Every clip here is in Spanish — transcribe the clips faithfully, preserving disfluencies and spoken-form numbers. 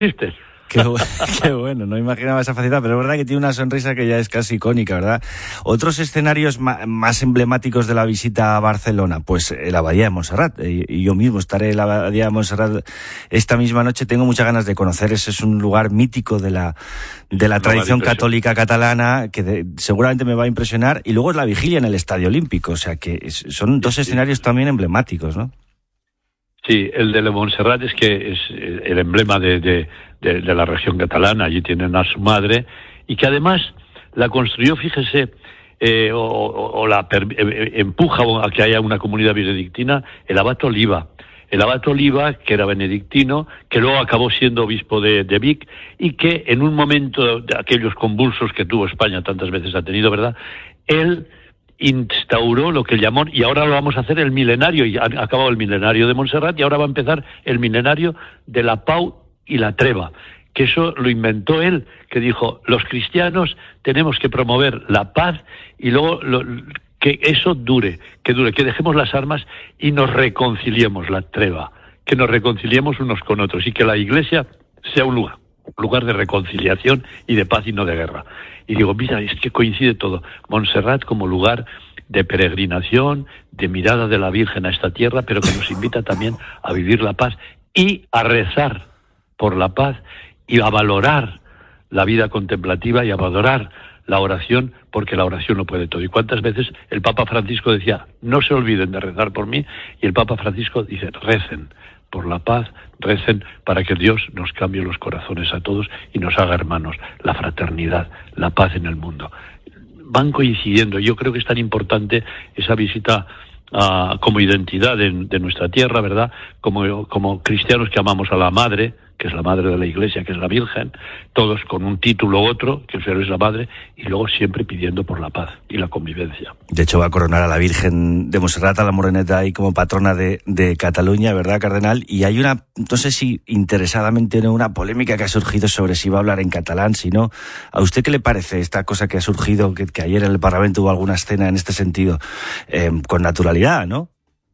existen. Qué, bu- qué bueno, no imaginaba esa facilidad, pero es verdad que tiene una sonrisa que ya es casi icónica, ¿verdad? Otros escenarios ma- más emblemáticos de la visita a Barcelona, pues eh, la Abadía de Montserrat, y, y yo mismo estaré en la Abadía de Montserrat esta misma noche, tengo muchas ganas de conocer, ese es un lugar mítico de la, de la tradición católica catalana, que de, seguramente me va a impresionar, y luego es la vigilia en el Estadio Olímpico, o sea que es, son dos escenarios también emblemáticos, ¿no? Sí, el de Montserrat es que es el emblema de, de, de, de la región catalana. Allí tienen a su madre y que además la construyó, fíjese, eh, o, o, o la per, eh, empuja a que haya una comunidad benedictina, el abad Oliva. El abad Oliva, que era benedictino, que luego acabó siendo obispo de, de Vic, y que en un momento de aquellos convulsos que tuvo España, tantas veces ha tenido, ¿verdad?, él instauró lo que llamó, y ahora lo vamos a hacer el milenario, y ha acabado el milenario de Montserrat, y ahora va a empezar el milenario de la Pau y la Treva, que eso lo inventó él, que dijo, los cristianos tenemos que promover la paz, y luego lo, que eso dure, que dure, que dejemos las armas y nos reconciliemos, la Treva, que nos reconciliemos unos con otros, y que la Iglesia sea un lugar, un lugar de reconciliación y de paz y no de guerra. Y digo, mira, es que coincide todo. Montserrat como lugar de peregrinación, de mirada de la Virgen a esta tierra, pero que nos invita también a vivir la paz y a rezar por la paz y a valorar la vida contemplativa y a valorar la oración, porque la oración lo puede todo. Y cuántas veces el Papa Francisco decía, no se olviden de rezar por mí, y el Papa Francisco dice, recen por la paz, recen para que Dios nos cambie los corazones a todos y nos haga hermanos, la fraternidad, la paz en el mundo. Van coincidiendo. Yo creo que es tan importante esa visita uh, como identidad de, de nuestra tierra, ¿verdad? Como, como cristianos que amamos a la Madre, que es la Madre de la Iglesia, que es la Virgen, todos con un título u otro, que es la Madre, y luego siempre pidiendo por la paz y la convivencia. De hecho, va a coronar a la Virgen de Montserrat, a la Moreneta, ahí como patrona de, de Cataluña, ¿verdad, cardenal? Y hay una, no sé si interesadamente, una polémica que ha surgido sobre si va a hablar en catalán, si no. ¿A usted qué le parece esta cosa que ha surgido, que, que ayer en el Parlamento hubo alguna escena en este sentido? Eh, con naturalidad, ¿no?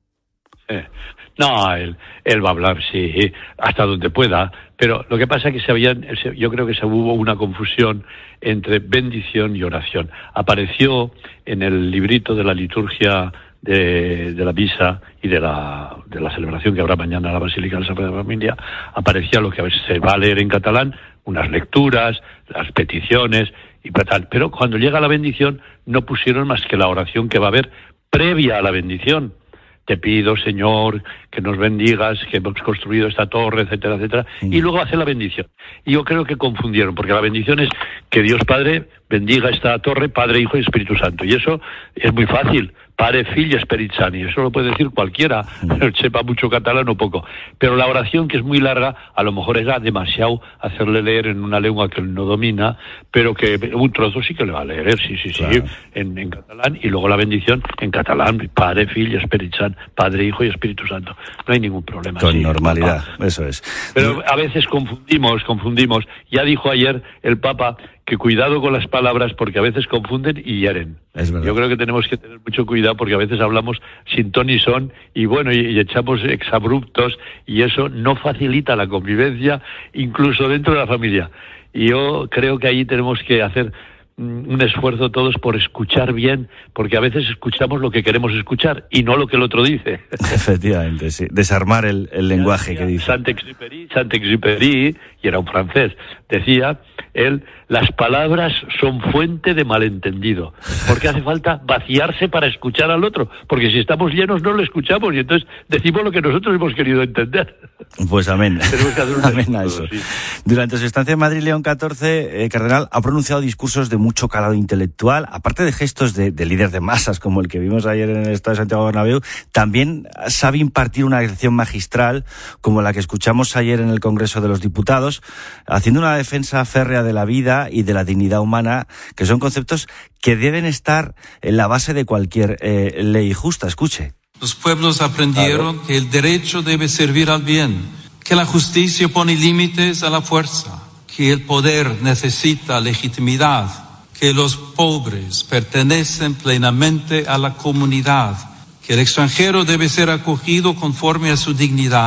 Eh. No, él, él va a hablar, sí, hasta donde pueda, pero lo que pasa es que se habían, yo creo que se hubo una confusión entre bendición y oración. Apareció en el librito de la liturgia de, de la misa y de la, de la celebración que habrá mañana en la Basílica de la Sagrada Familia, aparecía lo que a veces se va a leer en catalán, unas lecturas, las peticiones y tal, pero cuando llega la bendición no pusieron más que la oración que va a haber previa a la bendición. Te pido, Señor, que nos bendigas, que hemos construido esta torre, etcétera, etcétera, mm. y luego hace la bendición. Y yo creo que confundieron, porque la bendición es que Dios Padre bendiga esta torre, Padre, Hijo y Espíritu Santo. Y eso es muy fácil, Pare, Fill y Esperit Sant, y eso lo puede decir cualquiera, mm. sepa mucho catalán o poco. Pero la oración, que es muy larga, a lo mejor era demasiado hacerle leer en una lengua que él no domina, pero que un trozo sí que le va a leer, sí, sí, sí, claro. en, en catalán, y luego la bendición en catalán, Pare, Fill y Esperit Sant, Padre, Hijo y Espíritu Santo. No hay ningún problema. Con sí, normalidad, eso es. Pero a veces confundimos, confundimos. Ya dijo ayer el Papa que cuidado con las palabras porque a veces confunden y hieren. Es verdad. Yo creo que tenemos que tener mucho cuidado porque a veces hablamos sin ton ni son y bueno, y, y echamos exabruptos y eso no facilita la convivencia incluso dentro de la familia. Y yo creo que ahí tenemos que hacer un esfuerzo todos por escuchar bien, porque a veces escuchamos lo que queremos escuchar y no lo que el otro dice. Efectivamente, sí. Desarmar el, el lenguaje ya, que dice. Saint-Exupéry, Saint-Exupéry, y era un francés, decía, él, las palabras son fuente de malentendido, porque hace falta vaciarse para escuchar al otro, porque si estamos llenos no lo escuchamos y entonces decimos lo que nosotros hemos querido entender. Pues amén. Tenemos que hacer un amén a eso. Sí. Durante su estancia en Madrid, León catorce, eh, cardenal, ha pronunciado discursos de mucho calado intelectual, aparte de gestos de, de líder de masas, como el que vimos ayer en el Estadio de Santiago Bernabéu, también sabe impartir una lección magistral, como la que escuchamos ayer en el Congreso de los Diputados, haciendo una defensa férrea de la vida y de la dignidad humana, que son conceptos que deben estar en la base de cualquier eh, ley justa. Escuche. Los pueblos aprendieron claro. que el derecho debe servir al bien, que la justicia pone límites a la fuerza, que el poder necesita legitimidad, que los pobres pertenecen plenamente a la comunidad, que el extranjero debe ser acogido conforme a su dignidad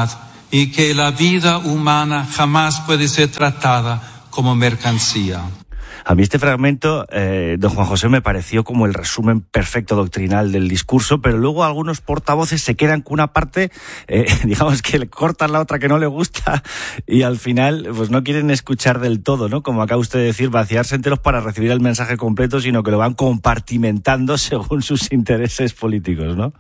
y que la vida humana jamás puede ser tratada como mercancía. A mí este fragmento, eh, don Juan José, me pareció como el resumen perfecto doctrinal del discurso, pero luego algunos portavoces se quedan con una parte, eh, digamos que le cortan la otra que no le gusta y al final pues no quieren escuchar del todo, ¿no? Como acaba usted de decir, vaciarse enteros para recibir el mensaje completo, sino que lo van compartimentando según sus intereses políticos, ¿no?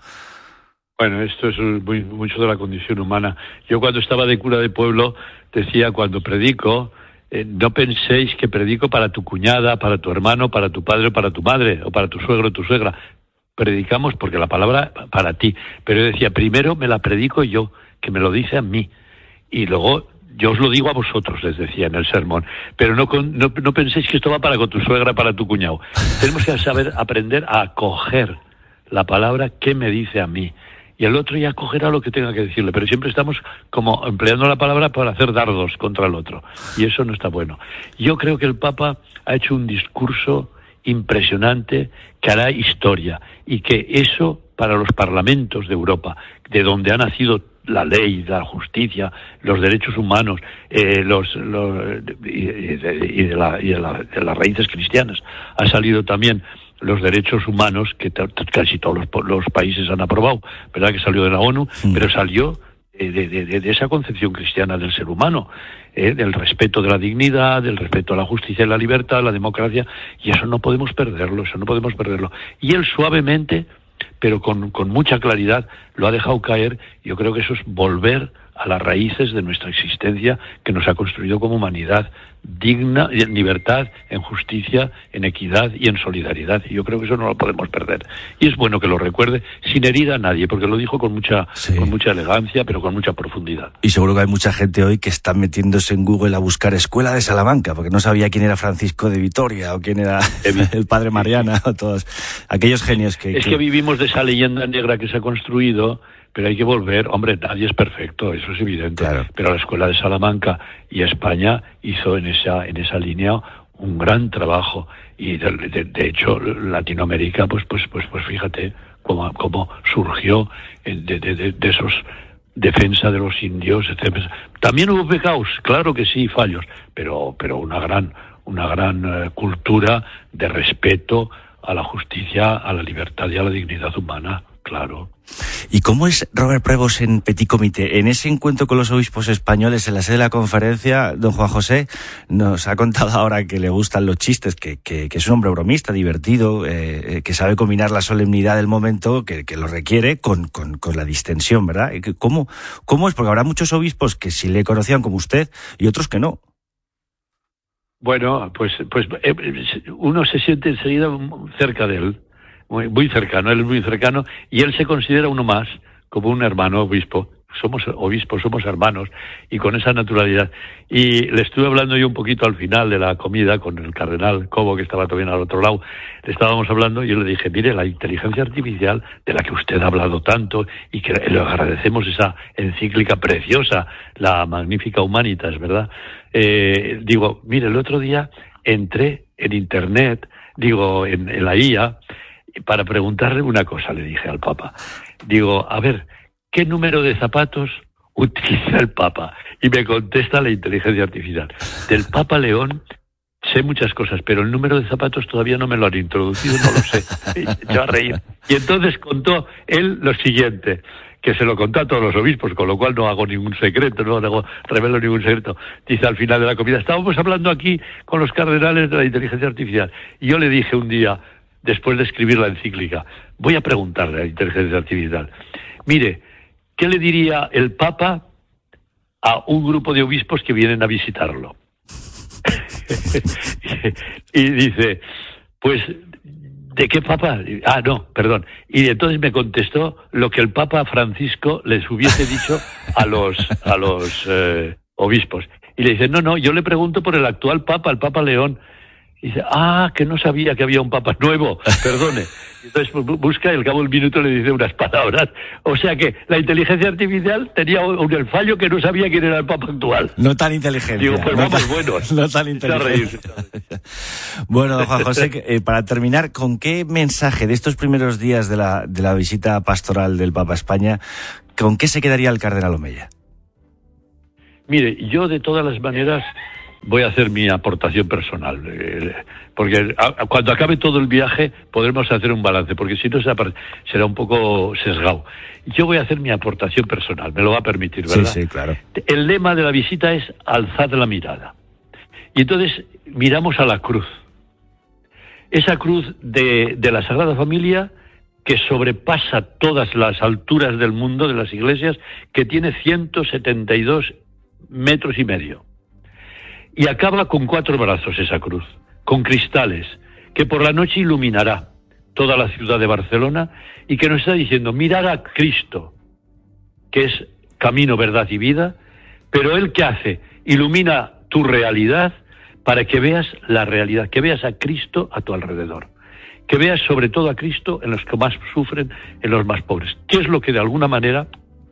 Bueno, esto es muy, mucho de la condición humana. Yo cuando estaba de cura de pueblo decía, cuando predico, Eh, no penséis que predico para tu cuñada, para tu hermano, para tu padre o para tu madre, o para tu suegro o tu suegra. Predicamos porque la palabra para ti. Pero yo decía, primero me la predico yo, que me lo dice a mí. Y luego yo os lo digo a vosotros, les decía en el sermón. Pero no, con, no, no penséis que esto va para con tu suegra, para tu cuñado. Tenemos que saber aprender a acoger la palabra que me dice a mí. Y el otro ya cogerá lo que tenga que decirle, pero siempre estamos como empleando la palabra para hacer dardos contra el otro, y eso no está bueno. Yo creo que el Papa ha hecho un discurso impresionante que hará historia, y que eso para los parlamentos de Europa, de donde ha nacido la ley, la justicia, los derechos humanos, eh, los, los y, de, y, de la, y de, la, de las raíces cristianas, ha salido también los derechos humanos que t- t- casi todos los, los países han aprobado, ¿verdad? Que salió de la ONU, mm. pero salió eh, de, de, de esa concepción cristiana del ser humano, eh, del respeto de la dignidad, del respeto a la justicia y la libertad, la democracia, y eso no podemos perderlo, eso no podemos perderlo. Y él suavemente, pero con, con mucha claridad, lo ha dejado caer. Yo creo que eso es volver a las raíces de nuestra existencia que nos ha construido como humanidad, digna, en libertad, en justicia, en equidad y en solidaridad. Y yo creo que eso no lo podemos perder. Y es bueno que lo recuerde sin herir a nadie, porque lo dijo con mucha, sí. con mucha elegancia, pero con mucha profundidad. Y seguro que hay mucha gente hoy que está metiéndose en Google a buscar Escuela de Salamanca, porque no sabía quién era Francisco de Vitoria o quién era el padre Mariana o todos aquellos genios que... Es que... que vivimos de esa leyenda negra que se ha construido. Pero hay que volver, hombre, nadie es perfecto, eso es evidente, claro. Pero la Escuela de Salamanca y España hizo en esa en esa línea un gran trabajo, y de, de, de hecho Latinoamérica, pues pues pues pues fíjate cómo, cómo surgió de, de, de, de esos defensa de los indios, etcétera. También hubo pecados, claro que sí, fallos, pero pero una gran una gran uh, cultura de respeto a la justicia, a la libertad y a la dignidad humana. Claro. ¿Y cómo es Robert Prevost en Petit Comité? En ese encuentro con los obispos españoles en la sede de la conferencia, don Juan José nos ha contado ahora que le gustan los chistes, que, que, que es un hombre bromista, divertido, eh, que sabe combinar la solemnidad del momento, que, que lo requiere, con, con, con la distensión, ¿verdad? ¿Cómo, ¿Cómo es? Porque habrá muchos obispos que sí le conocían como usted y otros que no. Bueno, pues, pues eh, uno se siente enseguida cerca de él. Muy, muy cercano, él es muy cercano, y él se considera uno más, como un hermano obispo. Somos obispos, somos hermanos, y con esa naturalidad. Y le estuve hablando yo un poquito al final de la comida con el cardenal Cobo, que estaba también al otro lado. Le estábamos hablando y yo le dije, mire, la inteligencia artificial, de la que usted ha hablado tanto, y que le agradecemos esa encíclica preciosa, la Magnifica Humanitas, ¿verdad? Eh, digo, mire, el otro día entré en Internet, digo, en, en la I A, para preguntarle una cosa, le dije al Papa. Digo, a ver, ¿qué número de zapatos utiliza el Papa? Y me contesta la inteligencia artificial. Del Papa León sé muchas cosas, pero el número de zapatos todavía no me lo han introducido, no lo sé. Y echó a reír. Y entonces contó él lo siguiente, que se lo contó a todos los obispos, con lo cual no hago ningún secreto, no hago, revelo ningún secreto. Dice al final de la comida, estábamos hablando aquí con los cardenales de la inteligencia artificial. Y yo le dije un día, después de escribir la encíclica, voy a preguntarle a la inteligencia artificial, mire, ¿qué le diría el Papa a un grupo de obispos que vienen a visitarlo? Y dice, pues, ¿de qué Papa? Ah, no, perdón. Y entonces me contestó lo que el Papa Francisco les hubiese dicho a los a los eh, obispos. Y le dice, no, no, yo le pregunto por el actual Papa, el Papa León. Y dice, ah, que no sabía que había un Papa nuevo, perdone. Entonces busca y al cabo del minuto le dice unas palabras. O sea que la inteligencia artificial tenía un, el fallo que no sabía quién era el Papa actual. No tan inteligente. Digo, pues no vamos tan, buenos. No tan inteligente. Bueno, don Juan José, eh, para terminar, ¿con qué mensaje de estos primeros días de la, de la visita pastoral del Papa a España, con qué se quedaría el cardenal Omeya? Mire, yo de todas las maneras voy a hacer mi aportación personal, eh, porque a, cuando acabe todo el viaje podremos hacer un balance, porque si no será un poco sesgado. Yo voy a hacer mi aportación personal, me lo va a permitir, ¿verdad? Sí, sí, claro. El lema de la visita es alzad la mirada. Y entonces miramos a la cruz. Esa cruz de, de la Sagrada Familia que sobrepasa todas las alturas del mundo, de las iglesias, que tiene ciento setenta y dos metros y medio. Y acaba con cuatro brazos esa cruz, con cristales, que por la noche iluminará toda la ciudad de Barcelona y que nos está diciendo, mirad a Cristo, que es camino, verdad y vida, pero Él ¿qué hace? Ilumina tu realidad para que veas la realidad, que veas a Cristo a tu alrededor, que veas sobre todo a Cristo en los que más sufren, en los más pobres. ¿Qué es lo que de alguna manera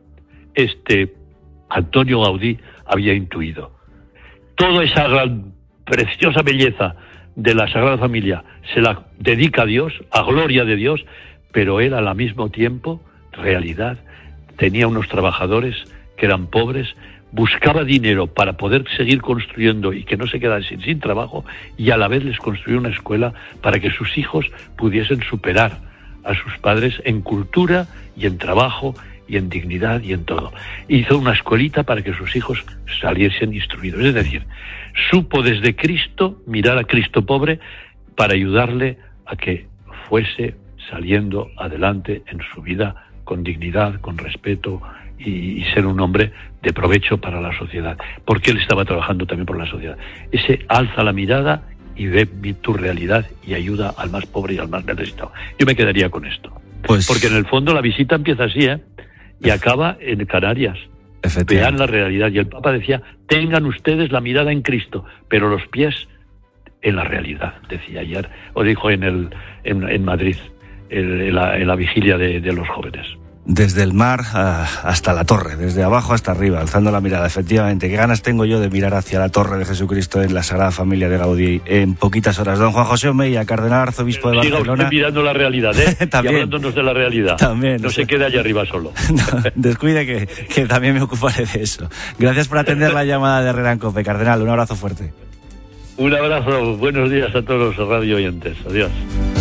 este Antonio Gaudí había intuido? Toda esa gran, preciosa belleza de la Sagrada Familia se la dedica a Dios, a gloria de Dios, pero él al mismo tiempo, realidad, tenía unos trabajadores que eran pobres, buscaba dinero para poder seguir construyendo y que no se quedasen sin trabajo, y a la vez les construyó una escuela para que sus hijos pudiesen superar a sus padres en cultura y en trabajo y en dignidad y en todo. Hizo una escuelita para que sus hijos saliesen instruidos. Es decir, supo desde Cristo mirar a Cristo pobre para ayudarle a que fuese saliendo adelante en su vida con dignidad, con respeto y, y ser un hombre de provecho para la sociedad. Porque él estaba trabajando también por la sociedad. Ese alza la mirada y ve tu realidad y ayuda al más pobre y al más necesitado. Yo me quedaría con esto. Pues... Porque en el fondo la visita empieza así, ¿eh? Y acaba en Canarias. Vean la realidad. Y el Papa decía, tengan ustedes la mirada en Cristo, pero los pies en la realidad, decía ayer, o dijo en el en, en Madrid, en, en, la, en la vigilia de, de los jóvenes. Desde el mar hasta la torre, desde abajo hasta arriba, alzando la mirada. Efectivamente, qué ganas tengo yo de mirar hacia la torre de Jesucristo en la Sagrada Familia de Gaudí en poquitas horas. Don Juan José Omeya, cardenal arzobispo de Siga Barcelona. Usted mirando la realidad, ¿eh? También. Y hablándonos de la realidad. También. No se quede allá arriba solo. No, descuide que, que también me ocuparé de eso. Gracias por atender la llamada de Herrera en COPE, cardenal. Un abrazo fuerte. Un abrazo. Buenos días a todos los radio oyentes. Adiós.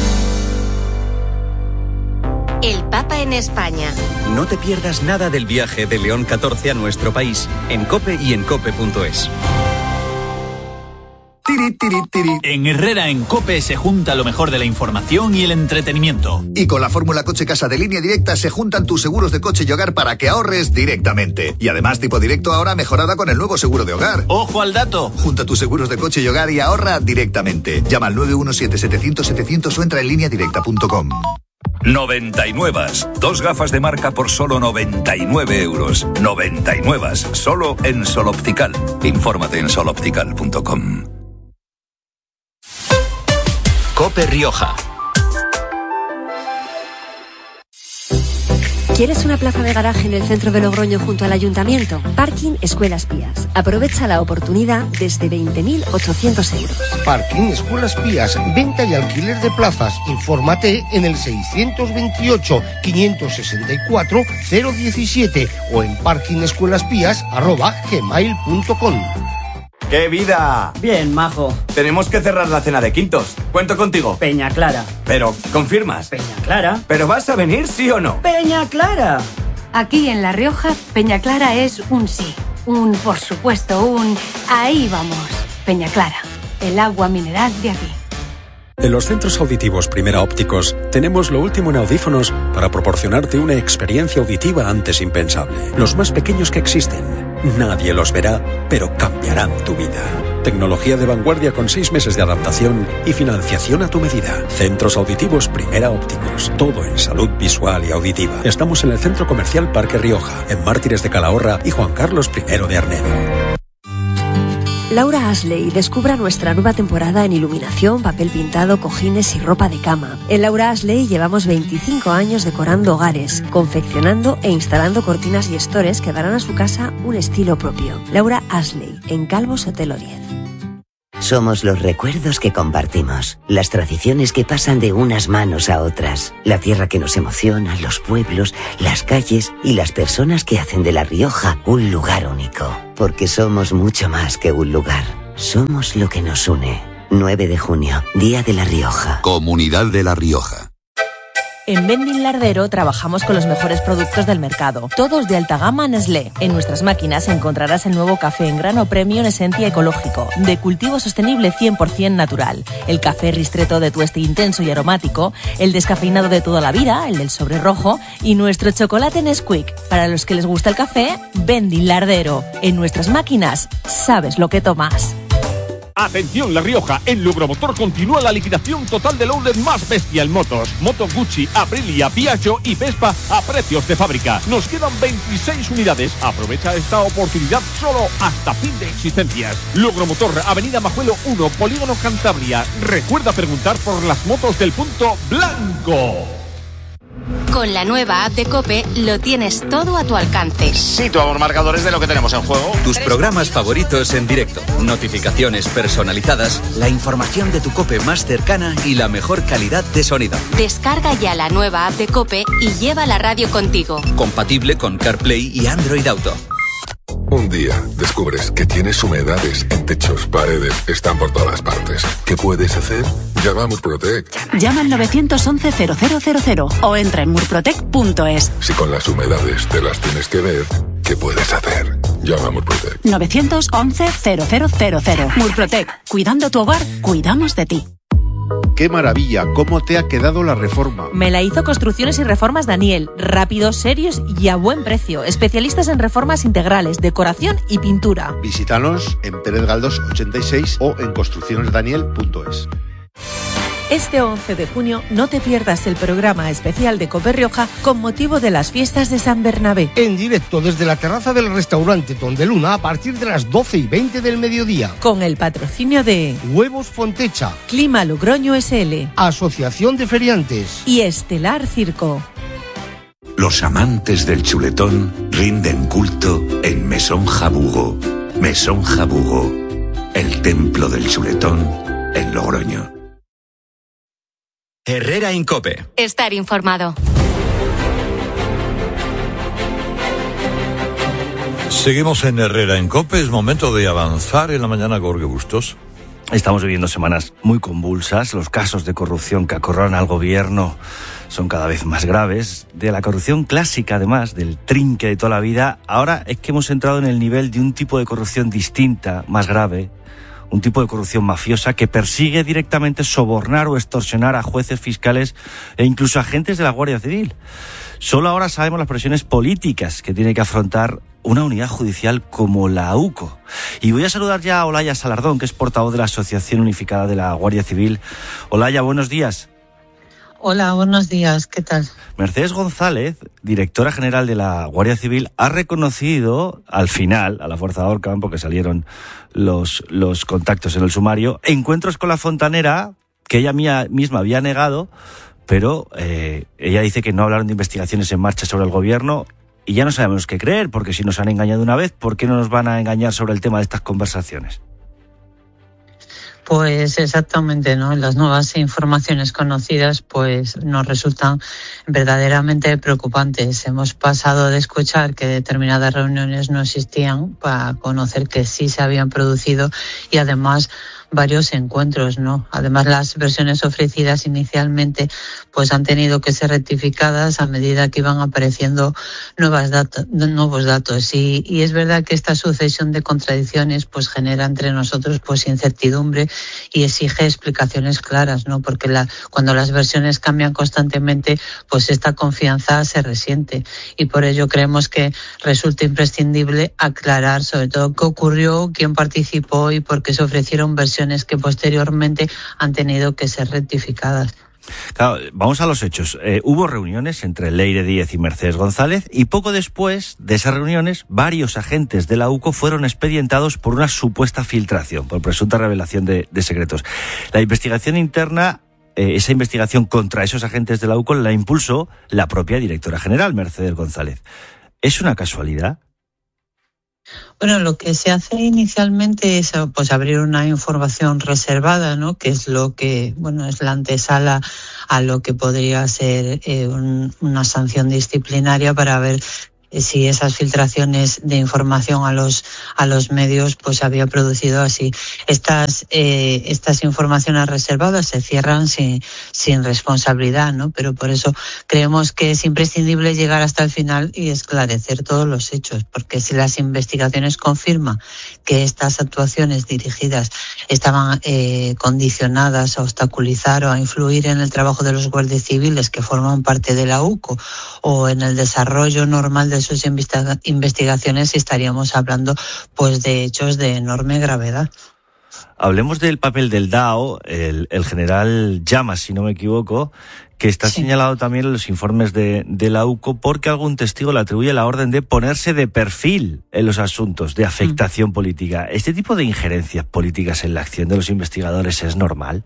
El Papa en España. No te pierdas nada del viaje de León catorce a nuestro país, en COPE y en cope punto es. En Herrera en COPE se junta lo mejor de la información y el entretenimiento. Y con la fórmula Coche Casa de Línea Directa se juntan tus seguros de coche y hogar para que ahorres directamente. Y además Tipo Directo ahora mejorada con el nuevo seguro de hogar. ¡Ojo al dato! Junta tus seguros de coche y hogar y ahorra directamente. Llama al nueve uno siete, setecientos, setecientos o entra en línea directa punto com. noventa y nueve. Dos gafas de marca por solo noventa y nueve euros. noventa y nueve. Solo en Sol Optical. Infórmate en sol optical punto com. COPE Rioja. ¿Quieres una plaza de garaje en el centro de Logroño junto al ayuntamiento? Parking Escuelas Pías. Aprovecha la oportunidad desde veinte mil ochocientos euros. Parking Escuelas Pías. Venta y alquiler de plazas. Infórmate en el seiscientos veintiocho, quinientos sesenta y cuatro, cero diecisiete o en parkingescuelaspías arroba gmail punto com. ¡Qué vida! Bien, majo. Tenemos que cerrar la cena de quintos. ¿Cuento contigo? Peña Clara. Pero, ¿confirmas? Peña Clara. ¿Pero vas a venir, sí o no? Peña Clara. Aquí en La Rioja, Peña Clara es un sí. Un por supuesto, un ahí vamos. Peña Clara, el agua mineral de aquí. En los centros auditivos Primera Ópticos tenemos lo último en audífonos para proporcionarte una experiencia auditiva antes impensable. Los más pequeños que existen. Nadie los verá, pero cambiarán tu vida. Tecnología de vanguardia con seis meses de adaptación y financiación a tu medida. Centros auditivos Primera Ópticos. Todo en salud visual y auditiva. Estamos en el Centro Comercial Parque Rioja, en Mártires de Calahorra y Juan Carlos primero de Arnedo. Laura Ashley descubra nuestra nueva temporada en iluminación, papel pintado, cojines y ropa de cama. En Laura Ashley llevamos veinticinco años decorando hogares, confeccionando e instalando cortinas y estores que darán a su casa un estilo propio. Laura Ashley, en Calvo Sotelo diez. Somos los recuerdos que compartimos, las tradiciones que pasan de unas manos a otras, la tierra que nos emociona, los pueblos, las calles y las personas que hacen de La Rioja un lugar único. Porque somos mucho más que un lugar. Somos lo que nos une. nueve de junio, Día de La Rioja. Comunidad de La Rioja. En Vending Lardero trabajamos con los mejores productos del mercado, todos de alta gama Nestlé. En nuestras máquinas encontrarás el nuevo café en grano premium Esencia Ecológico, de cultivo sostenible cien por ciento natural, el café ristretto de tueste intenso y aromático, el descafeinado de toda la vida, el del sobre rojo, y nuestro chocolate Nesquik. Para los que les gusta el café, Vending Lardero. En nuestras máquinas, sabes lo que tomas. Atención La Rioja, en Logromotor continúa la liquidación total del outlet más bestia en motos. Moto Gucci, Aprilia, Piaggio y Vespa a precios de fábrica. Nos quedan veintiséis unidades. Aprovecha esta oportunidad solo hasta fin de existencias. Logromotor, Avenida Majuelo uno, Polígono Cantabria. Recuerda preguntar por las motos del punto blanco. Con la nueva app de COPE lo tienes todo a tu alcance. Situamos marcadores de lo que tenemos en juego. Tus programas favoritos en directo, notificaciones personalizadas, la información de tu COPE más cercana y la mejor calidad de sonido. Descarga ya la nueva app de COPE y lleva la radio contigo. Compatible con CarPlay y Android Auto. Un día descubres que tienes humedades en techos, paredes, están por todas partes. ¿Qué puedes hacer? Llama a Murprotec. Llama al nueve once cero cero cero cero o entra en murprotec punto es. Si con las humedades te las tienes que ver, ¿qué puedes hacer? Llama a Murprotec. nueve once cero cero cero cero. Murprotec. Cuidando tu hogar, cuidamos de ti. ¡Qué maravilla! ¿Cómo te ha quedado la reforma? Me la hizo Construcciones y Reformas Daniel. Rápidos, serios y a buen precio. Especialistas en reformas integrales, decoración y pintura. Visítanos en Pérez Galdós ochenta y seis o en construcciones daniel punto es. Este once de junio no te pierdas el programa especial de COPE Rioja con motivo de las fiestas de San Bernabé. En directo desde la terraza del restaurante Tondeluna a partir de las doce y veinte del mediodía. Con el patrocinio de Huevos Fontecha, Clima Logroño S L, Asociación de Feriantes y Estelar Circo. Los amantes del chuletón rinden culto en Mesón Jabugo. Mesón Jabugo, el templo del chuletón en Logroño. Herrera en COPE. Estar informado. Seguimos en Herrera en COPE. Es momento de avanzar en la mañana, Jorge Bustos. Estamos viviendo semanas muy convulsas. Los casos de corrupción que acorralan al gobierno son cada vez más graves. De la corrupción clásica, además, del trinque de toda la vida, ahora es que hemos entrado en el nivel de un tipo de corrupción distinta, más grave. Un tipo de corrupción mafiosa que persigue directamente sobornar o extorsionar a jueces, fiscales e incluso agentes de la Guardia Civil. Solo ahora sabemos las presiones políticas que tiene que afrontar una unidad judicial como la U C O. Y voy a saludar ya a Olaya Salardón, que es portavoz de la Asociación Unificada de la Guardia Civil. Olaya, buenos días. Hola, buenos días, ¿qué tal? Mercedes González, directora general de la Guardia Civil, ha reconocido al final, a la fuerza de ahorca, porque salieron los, los contactos en el sumario, encuentros con la fontanera que ella mía, misma había negado, pero eh, ella dice que no hablaron de investigaciones en marcha sobre el gobierno y ya no sabemos qué creer, porque si nos han engañado una vez, ¿por qué no nos van a engañar sobre el tema de estas conversaciones? Pues exactamente, ¿no? Las nuevas informaciones conocidas pues nos resultan verdaderamente preocupantes. Hemos pasado de escuchar que determinadas reuniones no existían para conocer que sí se habían producido y además varios encuentros, ¿no? Además, las versiones ofrecidas inicialmente pues han tenido que ser rectificadas a medida que iban apareciendo nuevas datos, nuevos datos. Y, y es verdad que esta sucesión de contradicciones pues genera entre nosotros pues incertidumbre y exige explicaciones claras, ¿no? Porque la, cuando las versiones cambian constantemente, pues esta confianza se resiente. Y por ello creemos que resulta imprescindible aclarar sobre todo qué ocurrió, quién participó y por qué se ofrecieron versiones que posteriormente han tenido que ser rectificadas. Claro, vamos a los hechos. Eh, hubo reuniones entre Leire Díez y Mercedes González y poco después de esas reuniones varios agentes de la U C O fueron expedientados por una supuesta filtración, por presunta revelación de, de secretos. La investigación interna, eh, esa investigación contra esos agentes de la U C O la impulsó la propia directora general, Mercedes González. ¿Es una casualidad? Bueno, lo que se hace inicialmente es pues abrir una información reservada, ¿no? Que es lo que, bueno, es la antesala a lo que podría ser eh, un, una sanción disciplinaria para ver si esas filtraciones de información a los a los medios pues había producido así. Estas eh, estas informaciones reservadas se cierran sin sin responsabilidad, ¿no? Pero por eso creemos que es imprescindible llegar hasta el final y esclarecer todos los hechos, porque si las investigaciones confirman que estas actuaciones dirigidas estaban eh, condicionadas a obstaculizar o a influir en el trabajo de los guardias civiles que forman parte de la U C O o en el desarrollo normal de sus investigaciones, estaríamos hablando pues de hechos de enorme gravedad. Hablemos del papel del D A O, el, el general Llamas, si no me equivoco, que está sí. señalado también en los informes de, de la U C O porque algún testigo le atribuye la orden de ponerse de perfil en los asuntos de afectación mm. política. ¿Este tipo de injerencias políticas en la acción de los investigadores es normal?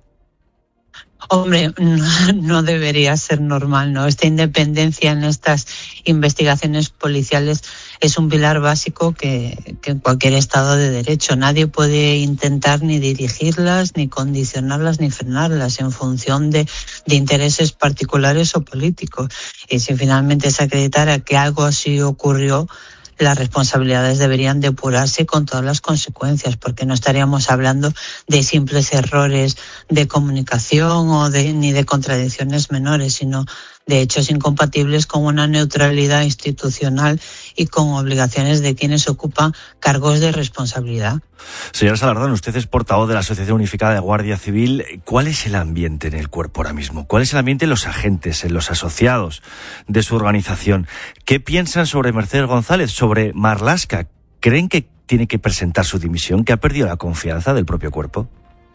Hombre, no, no debería ser normal, ¿no? Esta independencia en estas investigaciones policiales es un pilar básico que, que en cualquier Estado de Derecho. Nadie puede intentar ni dirigirlas, ni condicionarlas, ni frenarlas en función de, de intereses particulares o políticos. Y si finalmente se acreditara que algo así ocurrió, las responsabilidades deberían depurarse con todas las consecuencias, porque no estaríamos hablando de simples errores de comunicación o de, ni de contradicciones menores, sino de hechos incompatibles con una neutralidad institucional y con obligaciones de quienes ocupan cargos de responsabilidad. Señora Salardón, usted es portavoz de la Asociación Unificada de Guardia Civil. ¿Cuál es el ambiente en el cuerpo ahora mismo? ¿Cuál es el ambiente en los agentes, en los asociados de su organización? ¿Qué piensan sobre Mercedes González, sobre Marlaska? ¿Creen que tiene que presentar su dimisión, que ha perdido la confianza del propio cuerpo?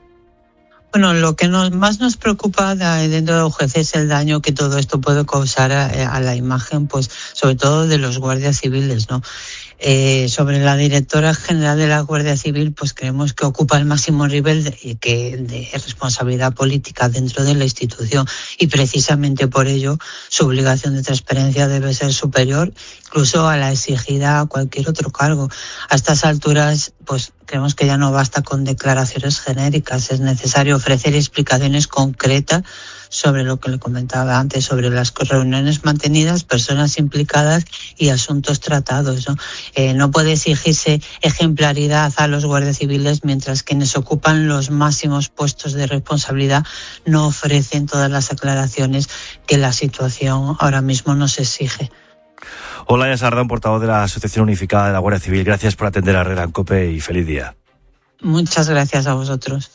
Bueno, lo que nos, más nos preocupa dentro de U G C es el daño que todo esto puede causar a, a la imagen, pues sobre todo de los guardias civiles, ¿no? Eh, sobre la directora general de la Guardia Civil, pues creemos que ocupa el máximo nivel de, que, de responsabilidad política dentro de la institución y precisamente por ello su obligación de transparencia debe ser superior incluso a la exigida a cualquier otro cargo. A estas alturas, pues creemos que ya no basta con declaraciones genéricas, es necesario ofrecer explicaciones concretas sobre lo que le comentaba antes, sobre las reuniones mantenidas, personas implicadas y asuntos tratados, ¿no? Eh, no puede exigirse ejemplaridad a los guardias civiles mientras quienes ocupan los máximos puestos de responsabilidad no ofrecen todas las aclaraciones que la situación ahora mismo nos exige. Hola, ya Salardón, portavoz de la Asociación Unificada de la Guardia Civil. Gracias por atender a Herrera en COPE y feliz día. Muchas gracias a vosotros.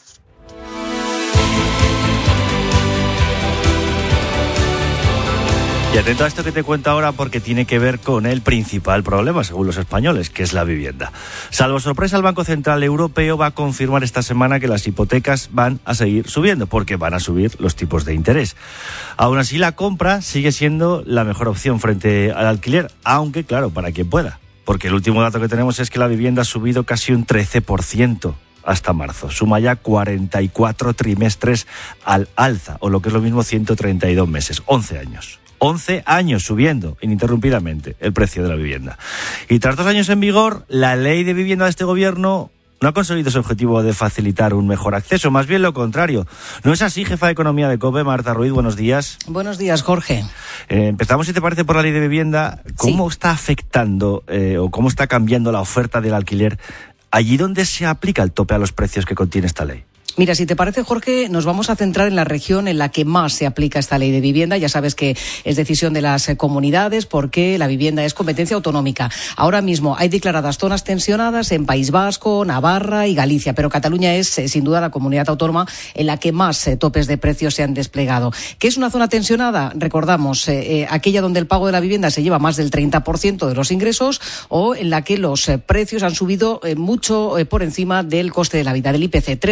Y atento a esto que te cuento ahora porque tiene que ver con el principal problema, según los españoles, que es la vivienda. Salvo sorpresa, el Banco Central Europeo va a confirmar esta semana que las hipotecas van a seguir subiendo, porque van a subir los tipos de interés. Aún así, la compra sigue siendo la mejor opción frente al alquiler, aunque, claro, para quien pueda. Porque el último dato que tenemos es que la vivienda ha subido casi un trece por ciento hasta marzo. Suma ya cuarenta y cuatro trimestres al alza, o lo que es lo mismo, ciento treinta y dos meses, once años. once años subiendo ininterrumpidamente el precio de la vivienda. Y tras dos años en vigor, la ley de vivienda de este gobierno no ha conseguido su objetivo de facilitar un mejor acceso, más bien lo contrario. ¿No es así, jefa de Economía de COPE? Marta Ruiz, buenos días. Buenos días, Jorge. Eh, empezamos, si te parece, por la ley de vivienda. ¿Cómo sí. está afectando eh, o cómo está cambiando la oferta del alquiler allí donde se aplica el tope a los precios que contiene esta ley? Mira, si te parece, Jorge, nos vamos a centrar en la región en la que más se aplica esta ley de vivienda. Ya sabes que es decisión de las comunidades porque la vivienda es competencia autonómica. Ahora mismo hay declaradas zonas tensionadas en País Vasco, Navarra y Galicia, pero Cataluña es, sin duda, la comunidad autónoma en la que más topes de precios se han desplegado. ¿Qué es una zona tensionada? Recordamos, eh, aquella donde el pago de la vivienda se lleva más del treinta por ciento de los ingresos o en la que los eh, precios han subido eh, mucho eh, por encima del coste de la vida, del I P C, tres puntos por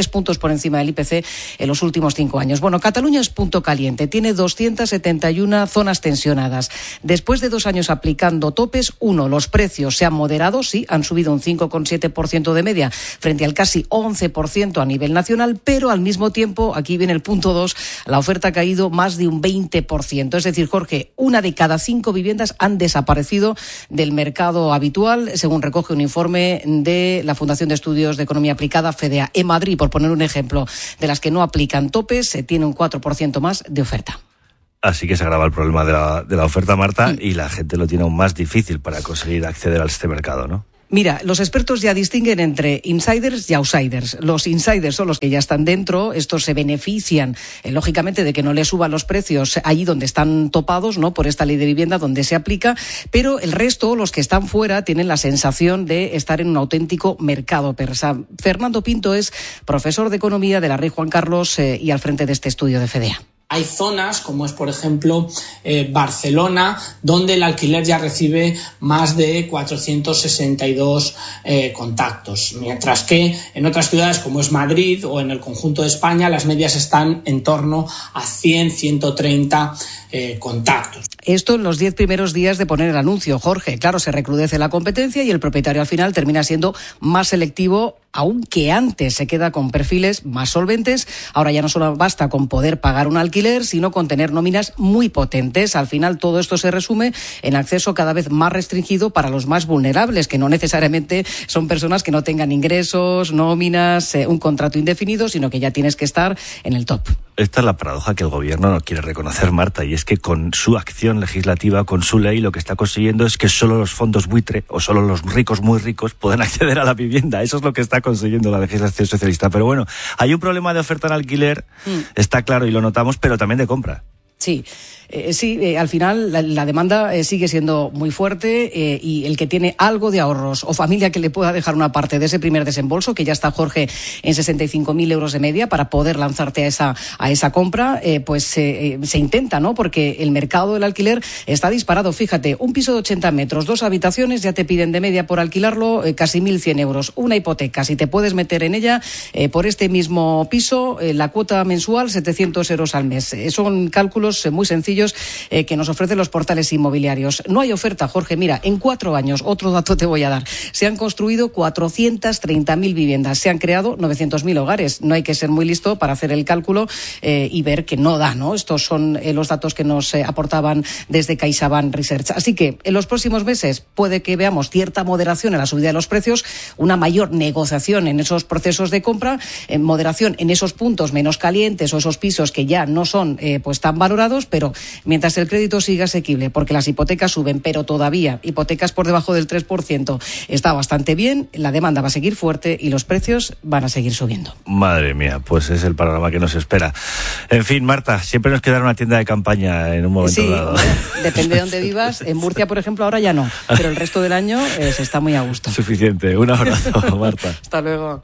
por encima del I P C en los últimos cinco años. Bueno, Cataluña es punto caliente, tiene doscientas setenta y una zonas tensionadas. Después de dos años aplicando topes, uno, los precios se han moderado, sí, han subido un cinco coma siete por ciento de media frente al casi once por ciento a nivel nacional, pero al mismo tiempo, aquí viene el punto dos, la oferta ha caído más de un veinte por ciento. Es decir, Jorge, una de cada cinco viviendas han desaparecido del mercado habitual, según recoge un informe de la Fundación de Estudios de Economía Aplicada, FEDEA. En Madrid, por poner un ejemplo, de las que no aplican topes, se tiene un cuatro por ciento más de oferta. Así que se agrava el problema de la, de la oferta, Marta, y la gente lo tiene aún más difícil para conseguir acceder a este mercado, ¿no? Mira, los expertos ya distinguen entre insiders y outsiders. Los insiders son los que ya están dentro, estos se benefician, eh, lógicamente, de que no les suban los precios allí donde están topados, ¿no?, por esta ley de vivienda donde se aplica, pero el resto, los que están fuera, tienen la sensación de estar en un auténtico mercado persa. Fernando Pinto es profesor de Economía de la Rey Juan Carlos eh, y al frente de este estudio de FEDEA. Hay zonas, como es por ejemplo eh, Barcelona, donde el alquiler ya recibe más de cuatrocientos sesenta y dos eh, contactos, mientras que en otras ciudades como es Madrid o en el conjunto de España las medias están en torno a cien, ciento treinta eh, contactos. Esto en los diez primeros días de poner el anuncio, Jorge. Claro, se recrudece la competencia y el propietario al final termina siendo más selectivo, aunque antes se queda con perfiles más solventes. Ahora ya no solo basta con poder pagar un alquiler, sino con tener nóminas muy potentes. Al final todo esto se resume en acceso cada vez más restringido para los más vulnerables, que no necesariamente son personas que no tengan ingresos, nóminas, eh, un contrato indefinido, sino que ya tienes que estar en el top. Esta es la paradoja que el gobierno no quiere reconocer, Marta, y es que con su acción legislativa, con su ley, lo que está consiguiendo es que solo los fondos buitre o solo los ricos muy ricos puedan acceder a la vivienda. Eso es lo que está consiguiendo la legislación socialista. Pero bueno, hay un problema de oferta en alquiler, mm. está claro y lo notamos, pero también de compra. Sí, eh, sí, eh, al final la, la demanda eh, sigue siendo muy fuerte eh, y el que tiene algo de ahorros o familia que le pueda dejar una parte de ese primer desembolso, que ya está, Jorge, en sesenta y cinco mil euros de media para poder lanzarte a esa a esa compra, eh, pues eh, se intenta, ¿no? Porque el mercado del alquiler está disparado. Fíjate, un piso de ochenta metros, dos habitaciones, ya te piden de media por alquilarlo eh, casi mil cien euros. Una hipoteca, si te puedes meter en ella, eh, por este mismo piso, eh, la cuota mensual, setecientos euros al mes. Eh, son cálculos muy sencillos eh, que nos ofrecen los portales inmobiliarios. No hay oferta, Jorge. Mira, en cuatro años, otro dato te voy a dar, se han construido cuatrocientas treinta mil viviendas, se han creado novecientos mil hogares. No hay que ser muy listo para hacer el cálculo eh, y ver que no da, ¿no? Estos son eh, los datos que nos eh, aportaban desde CaixaBank Research. Así que en los próximos meses puede que veamos cierta moderación en la subida de los precios, una mayor negociación en esos procesos de compra, eh, moderación en esos puntos menos calientes o esos pisos que ya no son eh, pues tan valorados, pero mientras el crédito siga asequible, porque las hipotecas suben, pero todavía hipotecas por debajo del tres por ciento está bastante bien, la demanda va a seguir fuerte y los precios van a seguir subiendo. Madre mía, pues es el panorama que nos espera. En fin, Marta, siempre nos quedará una tienda de campaña en un momento sí, dado. Depende de dónde vivas. En Murcia, por ejemplo, ahora ya no, pero el resto del año eh, se está muy a gusto. Suficiente. Un abrazo, Marta. Hasta luego.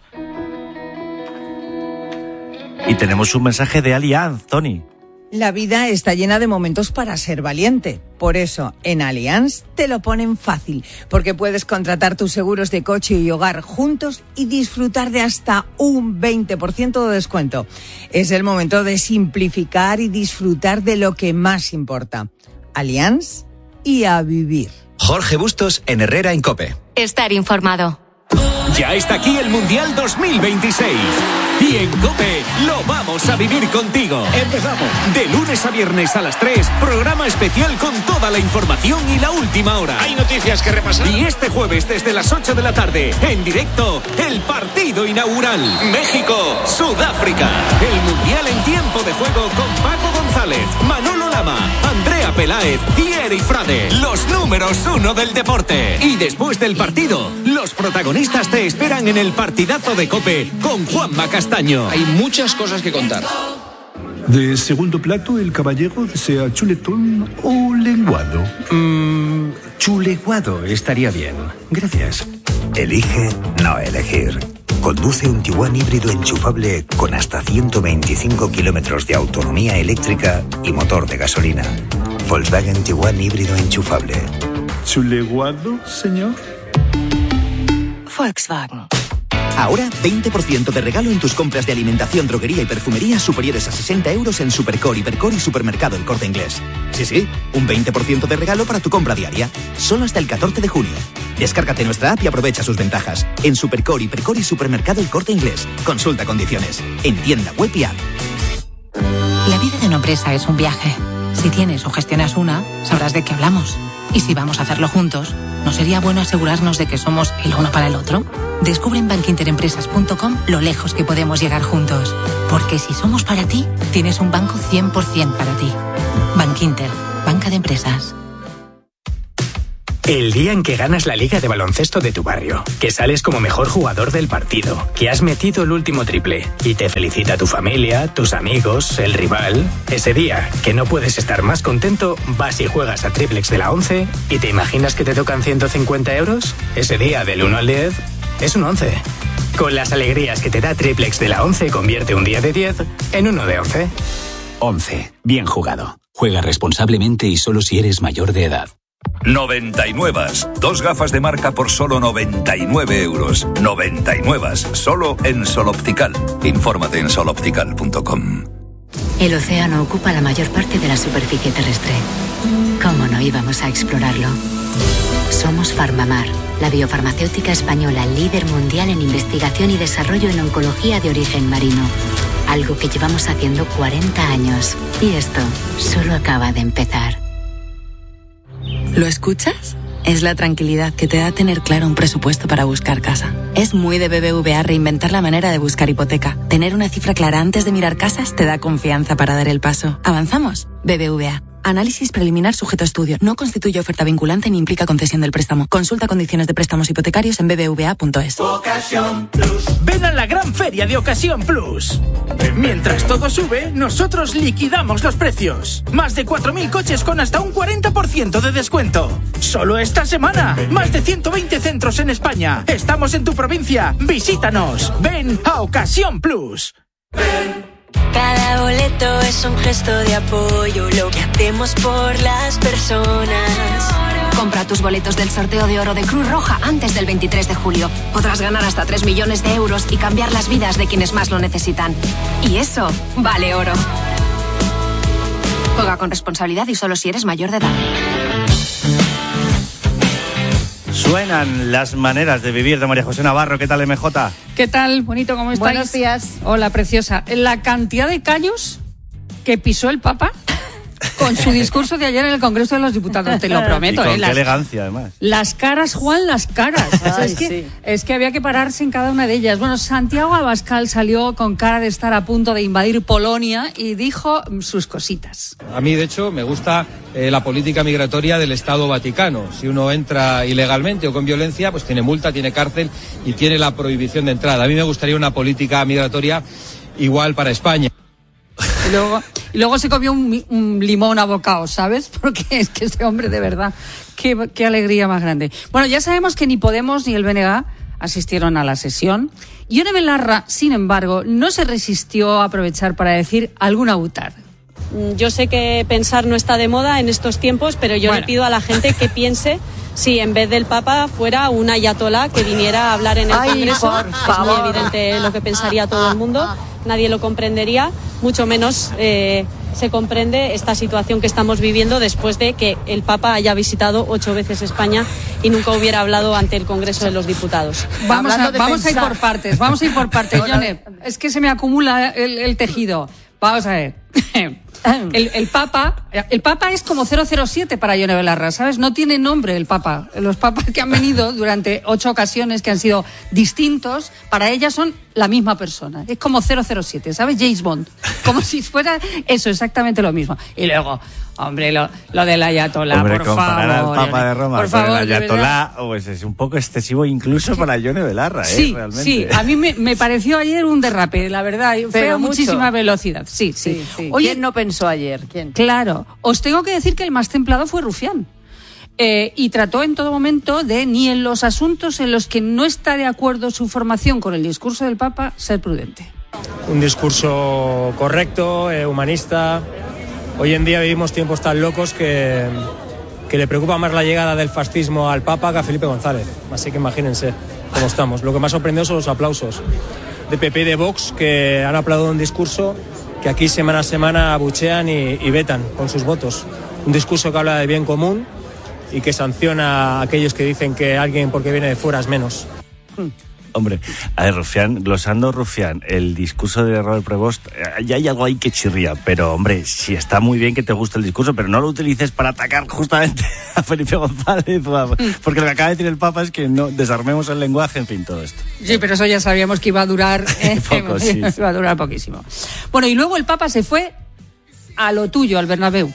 Y tenemos un mensaje de Allianz, Tony. La vida está llena de momentos para ser valiente. Por eso, en Allianz te lo ponen fácil, porque puedes contratar tus seguros de coche y hogar juntos y disfrutar de hasta un veinte por ciento de descuento. Es el momento de simplificar y disfrutar de lo que más importa. Allianz y a vivir. Jorge Bustos en Herrera en COPE. Estar informado. Ya está aquí el Mundial dos mil veintiséis. Y en COPE lo vamos a vivir contigo. Empezamos. De lunes a viernes a las tres, programa especial con toda la información y la última hora. Hay noticias que repasar. Y este jueves desde las ocho de la tarde, en directo, el partido inaugural. México-Sudáfrica. El Mundial en tiempo de juego con Paco González, Manolo Lama, Andrea Peláez y Eri Frade. Los números uno del deporte. Y después del partido, los protagonistas te esperan en el partidazo de COPE con Juanma Castaño. Hay muchas cosas que contar. De segundo plato, el caballero desea chuletón o lenguado. Mmm, chuleguado estaría bien. Gracias. Elige no elegir. Conduce un Tiguan híbrido enchufable con hasta ciento veinticinco kilómetros de autonomía eléctrica y motor de gasolina. Volkswagen Tiguan híbrido enchufable. ¿Chuleguado, señor? Volkswagen. Ahora, veinte por ciento de regalo en tus compras de alimentación, droguería y perfumería superiores a sesenta euros en Supercore, Hipercor y Supermercado El Corte Inglés. Sí, sí, un veinte por ciento de regalo para tu compra diaria. Solo hasta el catorce de junio. Descárgate nuestra app y aprovecha sus ventajas. En Supercore, Hipercor y Supermercado El Corte Inglés. Consulta condiciones. En tienda web y app. La vida de una empresa es un viaje. Si tienes o gestionas una, sabrás de qué hablamos. Y si vamos a hacerlo juntos, ¿no sería bueno asegurarnos de que somos el uno para el otro? Descubre en bankinterempresas punto com lo lejos que podemos llegar juntos. Porque si somos para ti, tienes un banco cien por ciento para ti. Bankinter, banca de empresas. El día en que ganas la liga de baloncesto de tu barrio, que sales como mejor jugador del partido, que has metido el último triple y te felicita tu familia, tus amigos, el rival. Ese día, que no puedes estar más contento, vas y juegas a Triplex de la once y te imaginas que te tocan ciento cincuenta euros. Ese día, del uno al diez, es un once. Con las alegrías que te da Triplex de la once, convierte un día de diez en uno de once. once. Bien jugado. Juega responsablemente y solo si eres mayor de edad. noventa y nueve. Dos gafas de marca por solo noventa y nueve euros. noventa y nueve. Solo en Sol Optical. Infórmate en sol optical punto com. El océano ocupa la mayor parte de la superficie terrestre. ¿Cómo no íbamos a explorarlo? Somos Farmamar, la biofarmacéutica española líder mundial en investigación y desarrollo en oncología de origen marino. Algo que llevamos haciendo cuarenta años. Y esto solo acaba de empezar. ¿Lo escuchas? Es la tranquilidad que te da tener claro un presupuesto para buscar casa. Es muy de B B V A reinventar la manera de buscar hipoteca. Tener una cifra clara antes de mirar casas te da confianza para dar el paso. ¿Avanzamos? B B V A. Análisis preliminar sujeto a estudio. No constituye oferta vinculante ni implica concesión del préstamo. Consulta condiciones de préstamos hipotecarios en b b v a punto es. Ocasión Plus. Ven a la gran feria de Ocasión Plus. Mientras todo sube, nosotros liquidamos los precios. Más de cuatro mil coches con hasta un cuarenta por ciento de descuento. Solo esta semana. Más de ciento veinte centros en España. Estamos en tu provincia. Visítanos. Ven a Ocasión Plus. Ven. Cada boleto es un gesto de apoyo, lo que hacemos por las personas. Compra tus boletos del sorteo de oro de Cruz Roja antes del veintitrés de julio. Podrás ganar hasta tres millones de euros y cambiar las vidas de quienes más lo necesitan. Y eso vale oro. Juega con responsabilidad y solo si eres mayor de edad. Suenan las maneras de vivir de María José Navarro. ¿Qué tal, M J? ¿Qué tal, bonito? ¿Cómo estáis? Buenos días. Hola, preciosa. La cantidad de callos que pisó el Papa con su discurso de ayer en el Congreso de los Diputados, te lo prometo. Y con ¿eh? qué las, elegancia, además. Las caras, Juan, las caras. O sea, Ay, es, que, sí. es que había que pararse en cada una de ellas. Bueno, Santiago Abascal salió con cara de estar a punto de invadir Polonia y dijo sus cositas. A mí, de hecho, me gusta eh, la política migratoria del Estado Vaticano. Si uno entra ilegalmente o con violencia, pues tiene multa, tiene cárcel y tiene la prohibición de entrada. A mí me gustaría una política migratoria igual para España. Y luego, y luego se comió un, un limón a bocados, ¿sabes? Porque es que este hombre, de verdad, qué, qué alegría más grande. Bueno, ya sabemos que ni Podemos ni el B N G asistieron a la sesión. Ione Belarra, sin embargo, no se resistió a aprovechar para decir alguna butar. Yo sé que pensar no está de moda en estos tiempos, pero yo bueno. le pido a la gente que piense si en vez del Papa fuera un ayatolá que viniera a hablar en el Ay, Congreso. por es favor. muy evidente lo que pensaría todo el mundo, nadie lo comprendería, mucho menos eh, se comprende esta situación que estamos viviendo después de que el Papa haya visitado ocho veces España y nunca hubiera hablado ante el Congreso de los Diputados. Vamos, a, vamos a ir por partes, vamos a ir por partes, Ione. Es que se me acumula el, el tejido. Vamos a ver. El, el Papa, el Papa es como cero cero siete para Ione Belarra, ¿sabes? No tiene nombre el Papa. Los papas que han venido durante ocho ocasiones que han sido distintos, para ella son la misma persona. Es como cero cero siete, ¿sabes? James Bond. Como si fuera eso, exactamente lo mismo. Y luego, hombre, lo, lo del ayatolá, Hombre, por comparar favor. al Papa de Roma por con favor, el ayatolá, pues es un poco excesivo incluso para Ione Belarra, ¿eh? Sí, Realmente. sí, a mí me, me pareció ayer un derrape, la verdad. Fue Pero a mucho. muchísima velocidad, sí, sí. Sí, sí. Oye, ¿Quién no pensó ayer? ¿Quién? Claro, os tengo que decir que el más templado fue Rufián. Eh, y trató en todo momento de, ni en los asuntos en los que no está de acuerdo su formación con el discurso del Papa, ser prudente. Un discurso correcto, eh, humanista. Hoy en día vivimos tiempos tan locos que, que le preocupa más la llegada del fascismo al Papa que a Felipe González. Así que imagínense. como estamos. Lo que más sorprendió son los aplausos de P P y de Vox, que han aplaudido un discurso que aquí semana a semana abuchean y, y vetan con sus votos. Un discurso que habla de bien común y que sanciona a aquellos que dicen que alguien porque viene de fuera es menos. Hombre, a ver, Rufián, glosando Rufián, el discurso de Robert Prevost, ya hay algo ahí que chirría, pero hombre, sí está muy bien que te guste el discurso, pero no lo utilices para atacar justamente a Felipe González, porque lo que acaba de decir el Papa es que no desarmemos el lenguaje, en fin, todo esto. Sí, pero eso ya sabíamos que iba a durar, eh, Poco, sí. iba a durar poquísimo. Bueno, y luego el Papa se fue a lo tuyo, al Bernabéu.